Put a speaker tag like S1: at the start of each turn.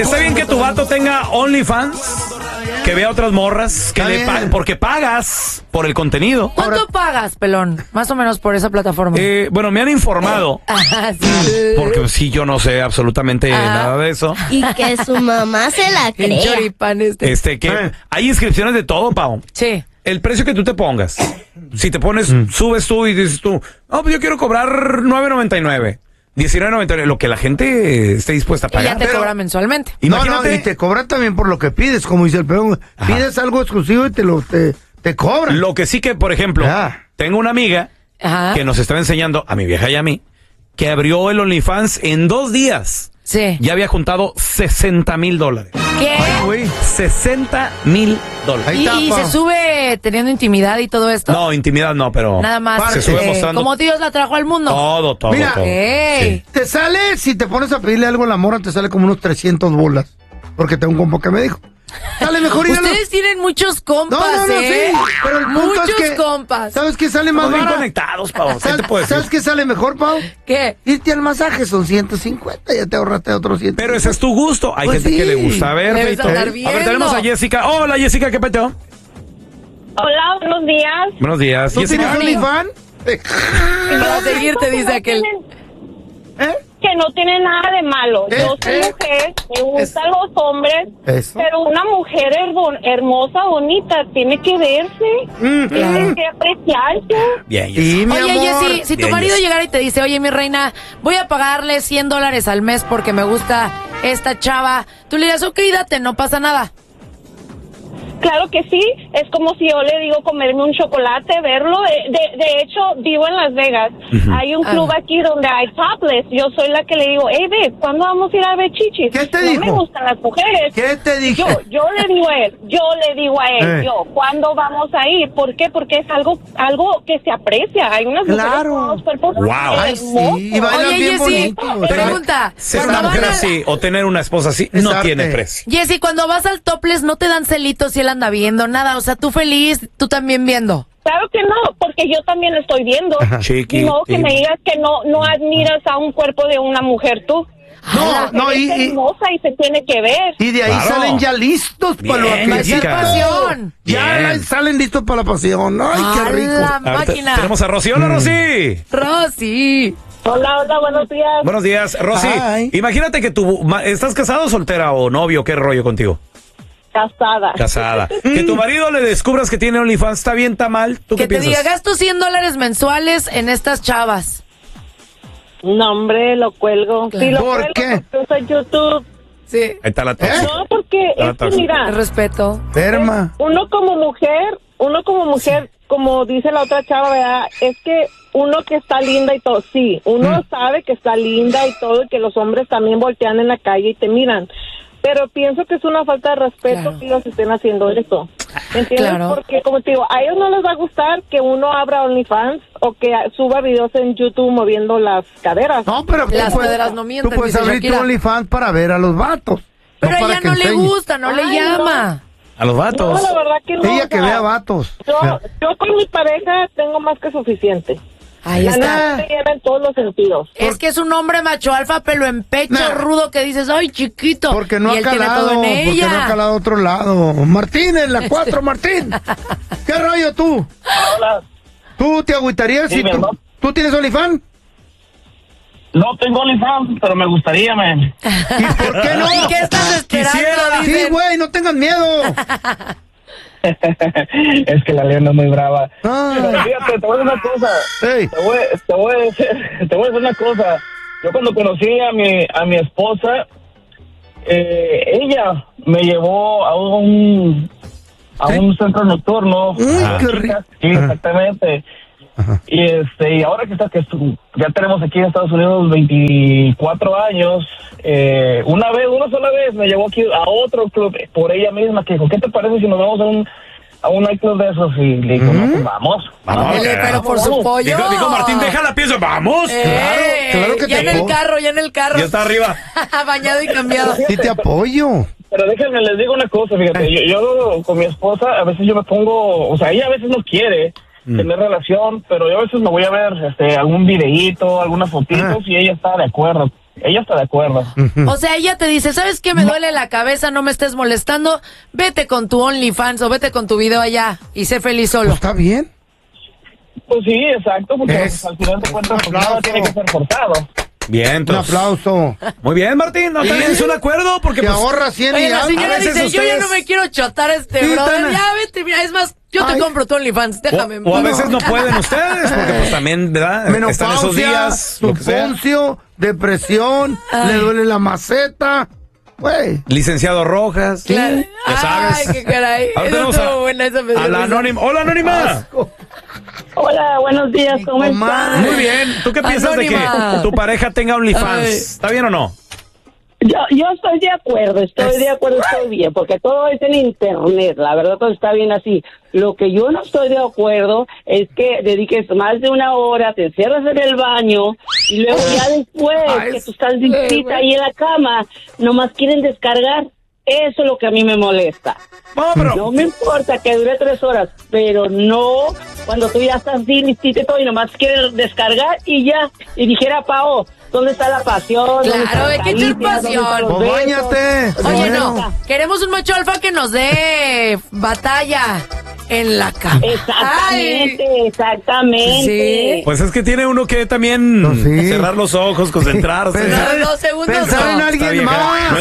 S1: Está bien que tu vato tenga OnlyFans, que vea otras morras, que le paguen, porque pagas por el contenido.
S2: ¿Cuánto pagas, pelón? Más o menos por esa plataforma.
S1: Bueno, me han informado,
S2: Sí.
S1: porque sí, yo no sé absolutamente nada de eso.
S3: Y que su mamá se la
S2: El
S3: crea.
S2: choripán
S1: Que hay inscripciones de todo, Pau.
S2: Sí.
S1: El precio que tú te pongas. Si te pones, subes tú y dices tú, pues yo quiero cobrar $9.99, $19.99, lo que la gente esté dispuesta a
S2: Y
S1: pagar.
S2: ya te cobra mensualmente.
S1: Imagínate.
S4: No, y te cobra también por lo que pides, como dice el peón. Pides algo exclusivo y te cobran.
S1: Lo que sí que, por ejemplo, tengo una amiga que nos estaba enseñando, a mi vieja y a mí, que abrió el OnlyFans en 2 días.
S2: Sí.
S1: Ya había juntado $60,000.
S2: ¿Qué?
S1: $60,000.
S2: Y se sube teniendo intimidad y todo esto.
S1: No, intimidad no, pero
S2: Nada más.
S1: se sube mostrando
S2: Como Dios la trajo al mundo.
S1: todo.
S4: Mira,
S1: todo.
S2: Ey.
S4: Te sale, si te pones a pedirle algo a la morra, te sale como unos 300 bolas. Porque tengo un compa que me dijo. Sale mejor ir a
S2: Ustedes tienen muchos compas,
S4: No, sí. Pero el punto
S2: muchos
S4: es que,
S2: compas.
S4: ¿sabes qué sale más
S1: Estamos bien
S4: barato?
S1: conectados, Pau. ¿Qué te puedo decir?
S4: ¿Sabes qué sale mejor, Pau?
S2: ¿Qué?
S4: Irte al masaje son 150, ya te ahorraste otros 100.
S1: Pero ese es tu gusto. Hay
S4: Pues
S1: gente que
S4: sí.
S1: le gusta ver.
S2: Debes
S1: Feito.
S2: andar
S1: A ver,
S2: viendo.
S1: tenemos a Jessica. Hola, Jessica, ¿qué peteo?
S5: Hola, buenos días.
S1: Buenos días.
S4: ¿Tú
S1: Jessica.
S4: tienes OnlyFans?
S2: Para seguirte, dice aquel.
S5: Que no tiene nada de malo. Yo soy mujer, me gustan los hombres,
S4: Eso.
S5: pero una mujer hermosa, bonita, tiene que verse, tiene que apreciarse.
S1: Bien,
S4: Sí,
S1: Jessica.
S4: mi
S2: Oye,
S4: amor.
S2: Jessy, si tu
S1: Bien,
S2: marido
S1: Jessy.
S2: llegara y te dice, oye, mi reina, voy a pagarle $100 al mes porque me gusta esta chava, tú le dirías, ok, date, no pasa nada.
S5: Claro que sí, es como si yo le digo comerme un chocolate, verlo. De hecho, vivo en Las Vegas. Hay un club aquí donde hay topless. Yo soy la que le digo, hey, babe, ¿cuándo vamos a ir a ver chichis?
S4: ¿Qué te
S5: no
S4: dijo?
S5: me gustan las mujeres.
S4: ¿Qué te dije?
S5: Yo le digo a él, ¿cuándo vamos a ir? ¿Por qué? Porque es algo que se aprecia. Hay unas mujeres
S4: Claro.
S5: con unos cuerpos
S1: Wow.
S4: Ay,
S5: hermosos.
S4: sí, y bailan
S2: Oye,
S4: bien
S2: Jessy,
S4: bonito.
S2: pregunta.
S1: Ser
S2: cuando
S1: una mujer
S2: van a-
S1: así o tener una esposa así
S4: Es
S1: no
S4: arte.
S1: tiene precio.
S2: Jessy, cuando vas al topless no te dan celitos si él anda viendo nada, o sea, tú feliz, tú también viendo.
S5: Claro que no, porque yo también estoy viendo.
S1: Chiqui.
S5: No, que me digas que no admiras a un cuerpo de una mujer tú.
S4: No,
S5: Es hermosa y se tiene que ver.
S4: y de ahí
S1: Claro.
S4: salen ya listos para lo
S1: Bien,
S4: que
S1: Jessica.
S2: pasión.
S4: Ya
S1: Bien.
S4: salen listos para la pasión. Ay, qué rico.
S2: La
S1: Ahorita
S2: máquina.
S1: tenemos a Rosy. Hola, Rosy.
S2: Rosy.
S5: Hola, buenos días.
S1: Buenos días, Rosy.
S4: Ay.
S1: Imagínate que ¿estás casado, soltera o novio? ¿Qué rollo contigo?
S5: Casada.
S1: Casada. Que tu marido le descubras que tiene OnlyFans. ¿Está bien, está mal? ¿Tú
S2: Que
S1: qué
S2: te
S1: piensas?
S2: diga, gasto $100 mensuales en estas chavas.
S5: No, hombre, lo cuelgo.
S2: Claro.
S5: Sí, lo
S4: ¿Por
S5: cuelgo
S4: qué?
S5: porque uso YouTube.
S2: Sí.
S1: Ahí está la tóxica.
S5: No, porque es que mira,
S2: Respeto.
S4: Enferma.
S5: uno como mujer, como dice la otra chava, ¿verdad? Es que uno que está linda y todo, sí, uno sabe que está linda y todo, y que los hombres también voltean en la calle y te miran. Pero pienso que es una falta de respeto
S2: Claro.
S5: que ellos estén haciendo eso. ¿Entiendes?
S2: Claro.
S5: Porque, como te digo, a ellos no les va a gustar que uno abra OnlyFans o que suba videos en YouTube moviendo las caderas.
S4: No, pero tú
S2: Las
S4: puedes-
S2: caderas no mienten,
S4: Tú puedes
S2: dice
S4: abrir tu
S2: Shakira.
S4: OnlyFans para ver a los vatos.
S2: Pero a
S4: para
S2: ella
S4: que
S2: no le
S4: enseñe.
S2: gusta, no le
S5: Ay,
S2: llama.
S1: A los
S5: No,
S1: vatos.
S5: la verdad que no.
S4: Ella
S5: o
S4: que
S5: sea,
S4: vea vatos.
S5: Yo con mi pareja tengo más que suficiente.
S2: Ahí
S5: La
S2: está.
S5: neta me llena en todos los sentidos.
S2: Es que es un hombre macho alfa, pelo en pecho,
S4: Nah.
S2: rudo, que dices, ay, chiquito.
S4: Porque no
S2: y
S4: ha
S2: él tiene
S4: calado,
S2: todo en
S4: porque
S2: ella.
S4: no ha calado a otro lado. Martín, en la 4, Martín. ¿Qué rollo tú?
S6: Hola.
S4: ¿Tú te agüitarías
S6: Sí,
S4: si
S6: mi
S4: tú,
S6: hermano.
S4: tú tienes OnlyFans?
S6: No tengo OnlyFans, pero me gustaría, man.
S4: ¿Y por qué no?
S2: ¿Y qué estás esperando?
S1: Quisiera.
S4: Sí,
S2: Dicen.
S4: güey, no tengas miedo.
S6: Es que la Leona es muy brava.
S4: Ah.
S6: Pero fíjate, te voy a decir una cosa.
S4: Ey.
S6: Te voy a decir una cosa. Yo cuando conocí a mi esposa, ella me llevó a un centro nocturno.
S4: Uy, qué rico.
S6: Sí, exactamente. Y ahora que ya tenemos aquí en Estados Unidos 24 años, una sola vez me llevó aquí a otro club por ella misma, que dijo, ¿qué te parece si nos vamos a un nightclub de esos? Y le digo, no, pues vamos.
S2: Dile, pero por su pollo.
S1: Dijo Martín, deja la pieza. ¡Vamos!
S4: Claro que
S2: ya
S4: te
S2: en el
S4: apoyo.
S2: carro, ya en el carro.
S1: Ya está arriba.
S2: Bañado y cambiado.
S4: Sí te apoyo.
S6: Pero déjenme, les digo una cosa, fíjate, yo con mi esposa, a veces yo me pongo, o sea, ella a veces no quiere tener relación, pero yo a veces me voy a ver algún videíto, algunas fotitos, y ella está de acuerdo. Ella está de acuerdo.
S2: O sea, ella te dice, ¿sabes qué? Me duele la cabeza, no me estés molestando. Vete con tu OnlyFans o vete con tu video allá y sé feliz solo.
S4: Pues está bien.
S6: Pues sí, exacto, porque
S4: Es-
S6: al final de cuentas pues,
S4: aplauso.
S6: nada tiene que ser forzado.
S1: Bien,
S4: Un
S1: entonces.
S4: aplauso.
S1: Muy bien, Martín. ¿No tienes un acuerdo? Porque
S4: Te
S1: pues,
S4: ahorra 100
S2: Oye,
S4: y
S2: la
S4: algo.
S2: señora
S1: a veces
S2: dice, yo ya
S1: ustedes-
S2: no me quiero chotar a este
S4: Sí,
S2: brother.
S4: Tana.
S2: Ya, vete, mira, es más, yo te
S4: Ay.
S2: compro tu OnlyFans, déjame.
S1: o a veces no pueden ustedes, porque pues también, ¿verdad? Están esos
S4: Menopausia,
S1: días, lo que sea.
S4: suponcio, depresión,
S2: Ay.
S4: le duele la maceta. Güey.
S1: Licenciado Rojas.
S2: Claro.
S1: Ya sabes.
S2: Ay, qué caray.
S1: Ahora
S2: Eso
S1: tenemos
S2: estuvo buena, esa me dio
S1: a la
S2: risa.
S1: anónima. Hola, anónima.
S5: Hola, buenos días, ¿cómo
S4: Comadre.
S5: están?
S1: Muy bien. ¿Tú qué piensas de
S2: Anónima.
S1: que tu pareja tenga OnlyFans?
S2: Ay.
S1: ¿Está bien o no?
S5: Yo estoy de acuerdo, estoy bien, porque todo es en internet, la verdad todo está bien así. Lo que yo no estoy de acuerdo es que dediques más de una hora, te encierras en el baño y luego ya después que tú estás listita ahí en la cama, nomás quieren descargar. Eso es lo que a mí me molesta.
S1: No, pero
S5: No me importa que dure 3 horas, pero no cuando tú ya estás así listita y todo y nomás quieres descargar y ya. Y dijera Pao, ¿dónde está la pasión? ¿Dónde
S2: Claro,
S5: está la
S2: hay que echar
S5: caricia? ¿Dónde están
S2: pasión.
S5: los
S4: Pues
S5: besos?
S4: báñate.
S2: Oye,
S4: Bueno.
S2: no, queremos un macho alfa que nos dé batalla en la cama.
S5: Exactamente, exactamente.
S2: Sí.
S1: pues es que tiene uno que también
S4: No, sí.
S1: cerrar los ojos, concentrarse.
S4: Pensar,
S2: No, 2 segundos
S4: pensar
S2: no.
S4: en
S1: Está
S4: alguien
S1: bien,
S4: más.
S1: no